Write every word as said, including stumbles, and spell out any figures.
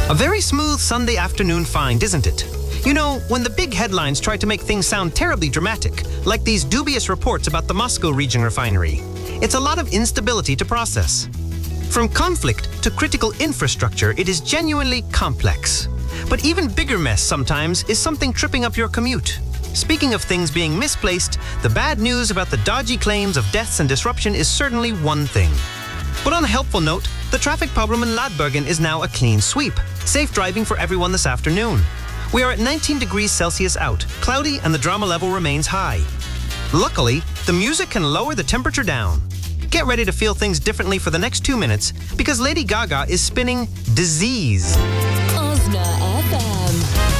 A very smooth Sunday afternoon find, isn't it? You know, when the big headlines try to make things sound terribly dramatic, like these dubious reports about the Moscow region refinery, it's a lot of instability to process. From conflict to critical infrastructure, it is genuinely complex. But even bigger mess sometimes is something tripping up your commute. Speaking of things being misplaced, the bad news about the dodgy claims of deaths and disruption is certainly one thing. But on a helpful note, the traffic problem in Ladbergen is now a clean sweep. Safe driving for everyone this afternoon. We are at nineteen degrees Celsius out, cloudy, and the drama level remains high. Luckily, the music can lower the temperature down. Get ready to feel things differently for the next two minutes because Lady Gaga is spinning Disease.